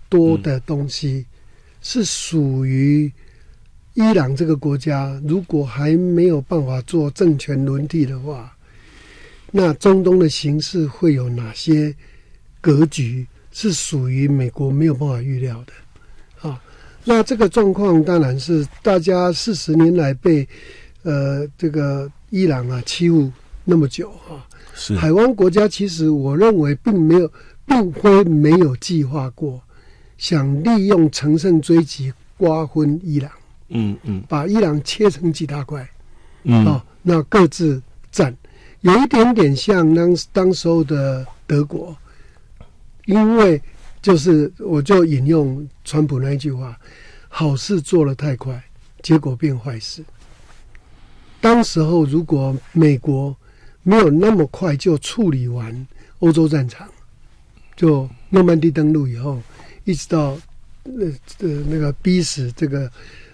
多的东西是属于伊朗这个国家，如果还没有办法做政权轮替的话，那中东的形势会有哪些格局是属于美国没有办法预料的啊？那这个状况当然是大家40年来被这个伊朗欺负那么久啊。是海湾国家其实我认为并非没有计划过想利用乘胜追击瓜分伊朗，把伊朗切成几大块，那各自占，有一点点像当时候的德国，因为就是我就引用川普那一句话，好事做得太快，结果变坏事。当时候如果美国没有那么快就处理完欧洲战场，就诺曼底登陆以后，一直到那个逼死这个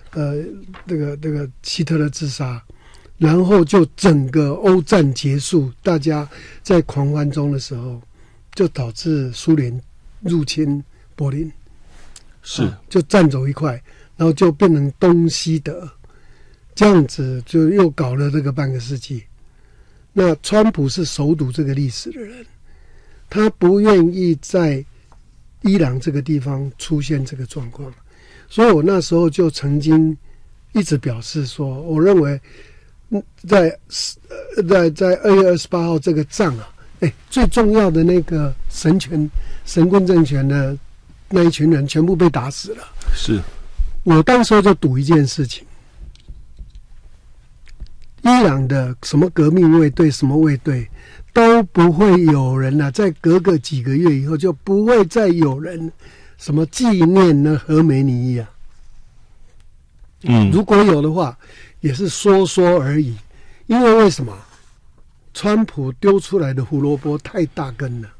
希特勒自杀，然后就整个欧战结束，大家在狂欢中的时候，就导致苏联入侵柏林，就占走一块，然后就变成东西德，这样子就又搞了这个半个世纪。那川普是熟读这个历史的人，他不愿意在伊朗这个地方出现这个状况，所以我那时候就曾经一直表示说，我认为在2月28号这个仗最重要的那个神棍政权的那一群人全部被打死了。是我当时候就赌一件事情，伊朗的什么革命卫队什么卫队都不会有人在隔个几个月以后就不会再有人什么纪念那何梅尼啊。如果有的话也是说说而已，因为什么？川普丢出来的胡萝卜太大根了。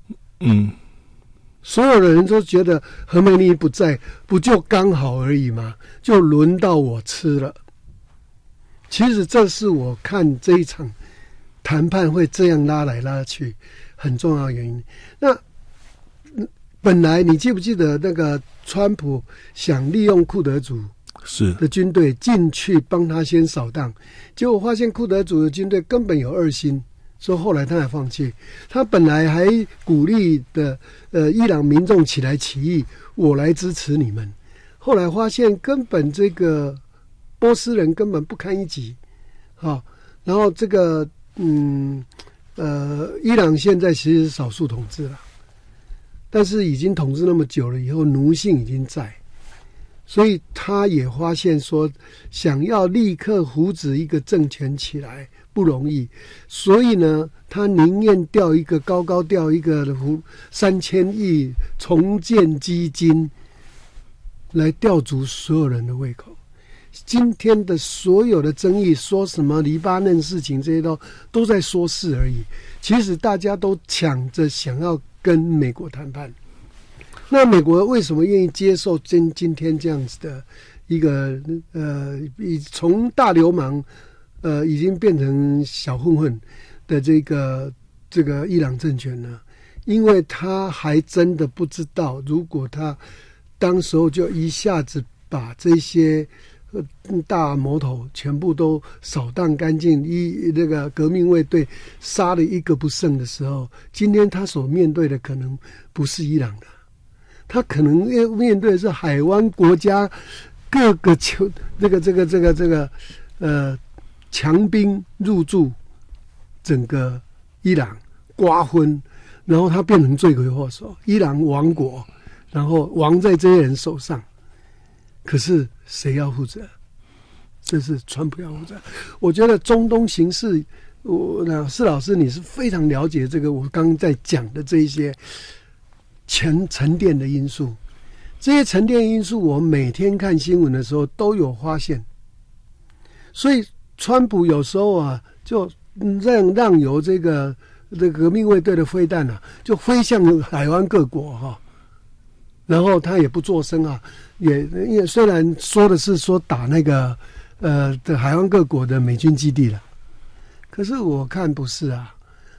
所有的人都觉得何梅尼不在，不就刚好而已吗？就轮到我吃了。其实这是我看这一场谈判会这样拉来拉去很重要的原因。那本来你记不记得那个川普想利用库德族的军队进去帮他先扫荡，结果发现库德族的军队根本有二心，所以后来他还放弃。他本来还鼓励的伊朗民众起来起义，我来支持你们，后来发现根本这个波斯人根本不堪一击，然后这个伊朗现在其实是少数统治了，但是已经统治那么久了以后，奴性已经在，所以他也发现说，想要立刻扶植一个政权起来不容易，所以呢，他宁愿高高调一个3000亿重建基金，来吊足所有人的胃口。今天的所有的争议，说什么黎巴嫩事情，这些都在说事而已。其实大家都抢着想要跟美国谈判。那美国为什么愿意接受今天这样子的一个从大流氓已经变成小混混的这个伊朗政权呢？因为他还真的不知道，如果他当时候就一下子把这些大魔头全部都扫荡干净，那个革命卫队杀了一个不剩的时候，今天他所面对的可能不是伊朗的，他可能面对的是海湾国家各个强兵入驻整个伊朗，瓜分，然后他变成罪魁祸首，伊朗亡国，然后亡在这些人手上。可是谁要负责？这是川普要负责。我觉得中东形势，施老师你是非常了解这个我刚刚在讲的这一些沉淀的因素。这些沉淀因素我每天看新闻的时候都有发现，所以川普有时候就让由这个革命卫队的飞弹就飞向海湾各国然后他也不作声也虽然说的是说打那个的海湾各国的美军基地了，可是我看不是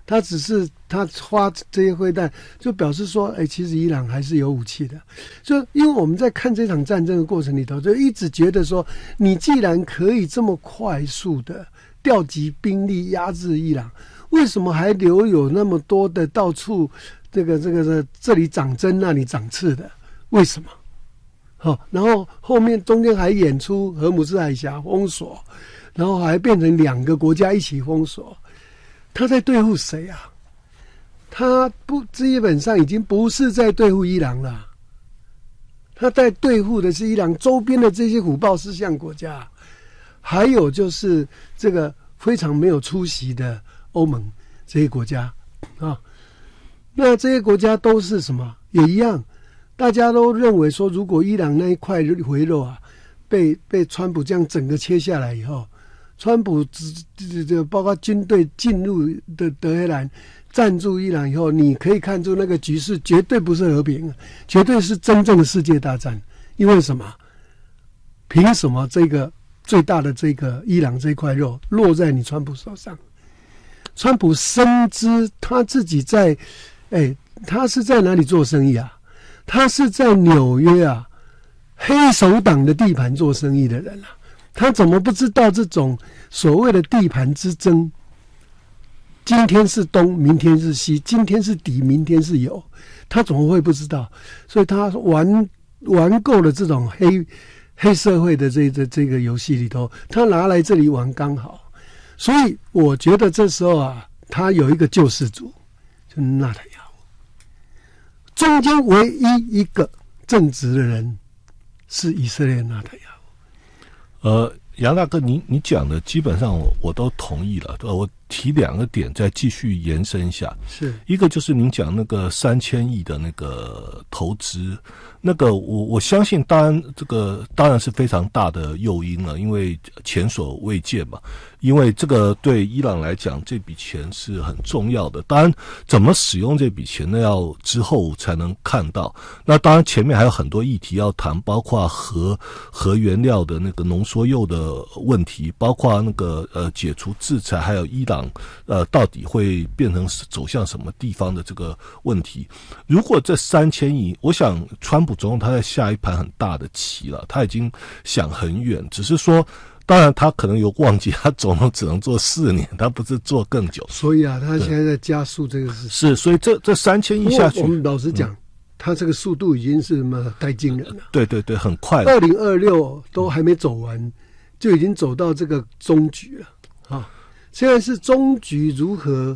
他只是他发这些飞弹，就表示说，其实伊朗还是有武器的。就因为我们在看这场战争的过程里头，就一直觉得说，你既然可以这么快速的调集兵力压制伊朗，为什么还留有那么多的到处这里长针那里长刺的？为什么？然后后面中间还演出荷姆斯海峡封锁，然后还变成2个国家一起封锁。他在对付谁啊？他基本上已经不是在对付伊朗了，他在对付的是伊朗周边的这些虎豹4项国家，还有就是这个非常没有出息的欧盟这些国家啊。那这些国家都是什么？也一样。大家都认为说，如果伊朗那一块肥肉啊，被川普这样整个切下来以后，川普包括军队进入的德黑兰，占住伊朗以后，你可以看出那个局势绝对不是和平，绝对是真正的世界大战。因为什么？凭什么这个最大的这个伊朗这块肉落在你川普手上？川普深知他自己在，他是在哪里做生意啊？他是在纽约啊，黑手党的地盘做生意的人啊，他怎么不知道这种所谓的地盘之争？今天是东，明天是西，今天是敌，明天是友，他怎么会不知道？所以他玩够了这种黑社会的这个游戏里头，他拿来这里玩刚好。所以我觉得这时候啊，他有一个救世主，就是纳坦雅胡。中间唯一一个正直的人是以色列纳坦雅胡。 杨大哥，你讲的基本上我都同意了。我提2个点再继续延伸一下。 是一个就是您讲那个3000亿的那个投资，那个我相信，当然是非常大的诱因了，因为前所未见嘛。因为这个对伊朗来讲，这笔钱是很重要的。当然，怎么使用这笔钱呢？要之后才能看到。那当然，前面还有很多议题要谈，包括核原料的那个浓缩铀的问题，包括那个解除制裁，还有伊朗到底会变成走向什么地方的这个问题。如果这3000亿，我想川普总统他在下一盘很大的棋了，他已经想很远，只是说。当然，他可能有忘记，他总统只能做4年，他不是做更久。 所以啊，他现在在加速这个事情。 是，所以这3000亿下去， 我们老实讲，他这个速度已经是什么太惊人了。 对对对，很快了。 2026都还没走完，就已经走到这个终局了啊！现在是终局如何？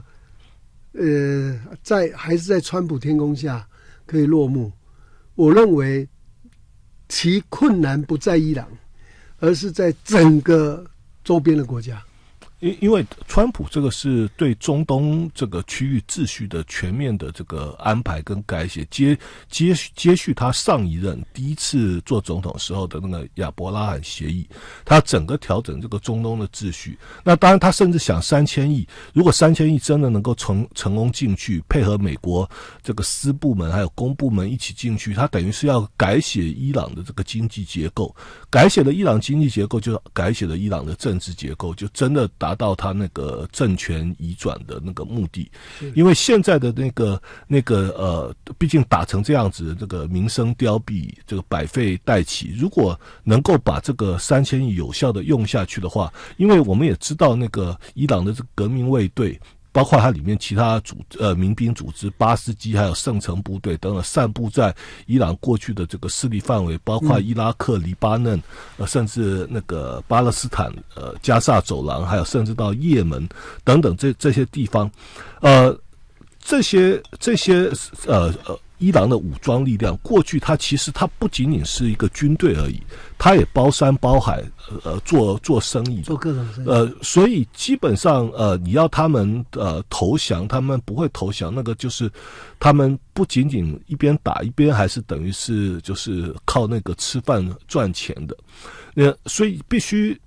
还是在川普天空下可以落幕？我认为其困难不在伊朗。而是在整个周边的国家， 因为川普这个是对中东这个区域秩序的全面的这个安排跟改写，接续他上一任第一次做总统时候的那个亚伯拉罕协议，他整个调整这个中东的秩序。那当然，他甚至想3000亿，如果3000亿真的能够成功进去，配合美国这个私部门还有公部门一起进去，他等于是要改写伊朗的这个经济结构，改写了伊朗经济结构，就改写了伊朗的政治结构，就真的达到他那个政权移转的那个目的。因为现在的毕竟打成这样子，这个民生凋敝，这个百废待起，如果能够把这个3000亿有效的用下去的话，因为我们也知道那个伊朗的这个革命卫队，包括它里面其他民兵组织巴斯基还有圣城部队等等，散布在伊朗过去的这个势力范围，包括伊拉克、黎巴嫩，甚至那个巴勒斯坦加萨走廊，还有甚至到也门等等这些地方，这些伊朗的武装力量，过去它其实它不仅仅是一个军队而已，它也包山包海，做生意， 做各种生意。 所以基本上你要他们投降，他们不会投降。那个就是他们不仅仅一边打一边还是等于是就是靠那个吃饭赚钱的。所以必须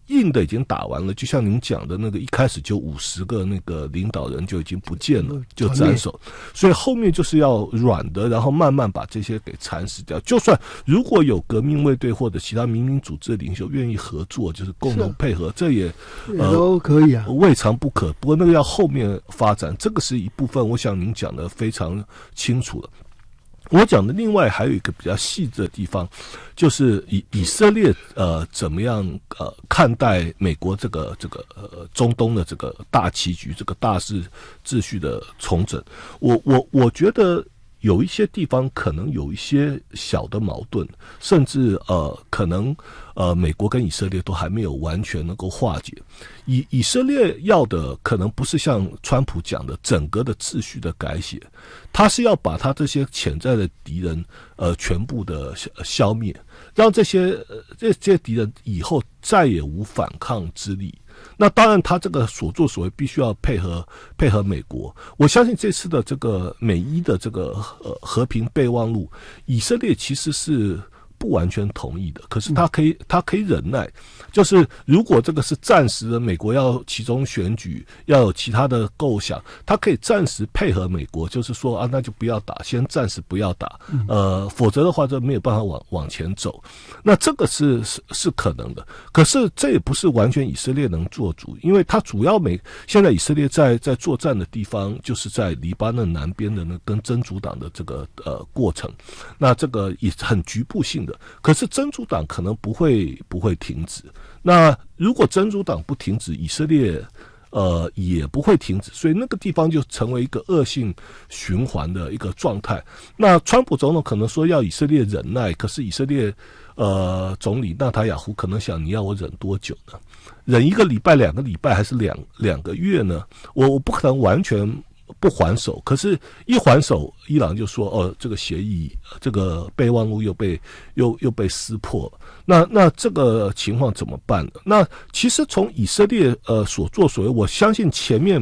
硬的已经打完了，就像您讲的那个，一开始就50个那个领导人就已经不见了，就斩首，所以后面就是要软的，然后慢慢把这些给蚕食掉。就算如果有革命卫队或者其他民兵组织的领袖愿意合作，就是共同配合，这也都可以啊， 未尝不可。不过那个要后面发展，这个是一部分，我想您讲的非常清楚了。我讲的另外还有一个比较细致的地方，就是以色列怎么样看待美国这个中东的这个大棋局，这个大秩序的重整。我觉得有一些地方可能有一些小的矛盾，甚至可能美国跟以色列都还没有完全能够化解。以色列要的可能不是像川普讲的整个的秩序的改写，他是要把他这些潜在的敌人全部的消灭，让这些敌人以后再也无反抗之力。那当然他这个所作所为必须要配合美国。我相信这次的这个美伊的这个和平备忘录，以色列其实是不完全同意的，可是他可以忍耐，就是如果这个是暂时的，美国要其中选举，要有其他的构想，他可以暂时配合美国，就是说啊，那就不要打，先暂时不要打，否则的话就没有办法往前走。那这个是可能的，可是这也不是完全以色列能做主，因为他主要现在以色列在作战的地方就是在黎巴嫩南边的跟真主党的这个过程，那这个也很局部性的。可是真主党可能不会停止，那如果真主党不停止，以色列也不会停止，所以那个地方就成为一个恶性循环的一个状态。那川普总统可能说要以色列忍耐，可是以色列总理纳塔雅胡可能想，你要我忍多久呢？忍1个礼拜、2个礼拜，还是两个月呢？我不可能完全不还手，可是一还手，伊朗就说这个协议，这个备忘录又被撕破，那这个情况怎么办呢？那其实从以色列所作所为，我相信前面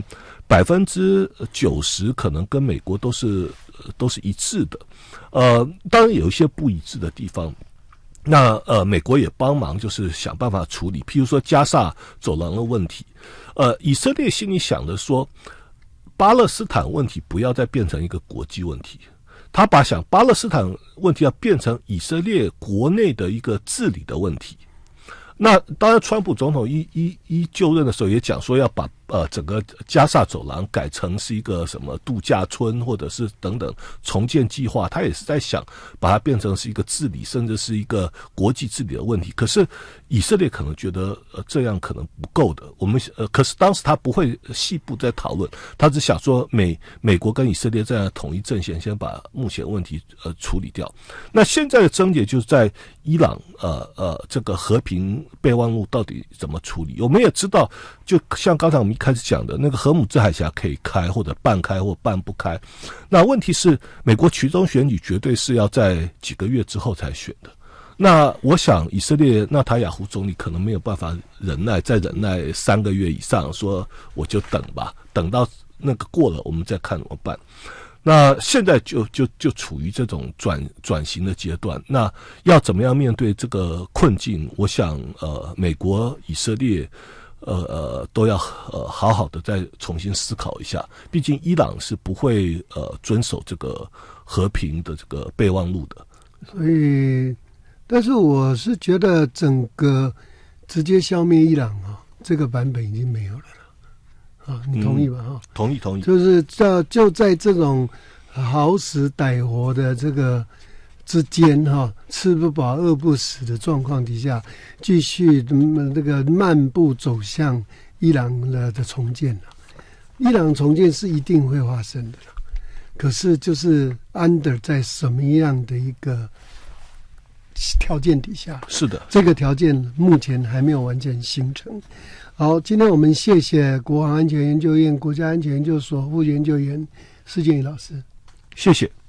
90%可能跟美国都是一致的，当然有一些不一致的地方。那美国也帮忙，就是想办法处理，譬如说加萨走廊的问题，以色列心里想的说，巴勒斯坦问题不要再变成一个国际问题，他想巴勒斯坦问题要变成以色列国内的一个治理的问题。那当然川普总统一就任的时候也讲说要把整个加萨走廊改成是一个什么度假村或者是等等重建计划，他也是在想把它变成是一个治理甚至是一个国际治理的问题。可是以色列可能觉得这样可能不够的，可是当时他不会细部在讨论，他只想说美国跟以色列这样统一阵线，先把目前问题处理掉。那现在的症结就是在伊朗这个和平备忘录到底怎么处理。我们也知道，就像刚才我们一开始讲的，那个荷姆兹海峡可以开或者半开或半不开，那问题是美国其中选举绝对是要在几个月之后才选的。那我想以色列纳塔雅胡总理可能没有办法再忍耐3个月以上，说我就等吧，等到那个过了我们再看怎么办。那现在就处于这种转型的阶段，那要怎么样面对这个困境？我想美国、以色列都要好好的再重新思考一下。毕竟伊朗是不会遵守这个和平的这个备忘录的。 所以，但是我是觉得整个直接消灭伊朗这个版本已经没有了。你同意吧？ 同意。 就是就在这种好死歹活的这个之间吃不饱饿不死的状况底下，继续这个漫步走向伊朗的重建伊朗重建是一定会发生的，可是就是 under 在什么样的一个条件底下？是的，这个条件目前还没有完全形成。好，今天我们谢谢国防安全研究院国家安全研究所副研究员施建宇老师， 谢谢。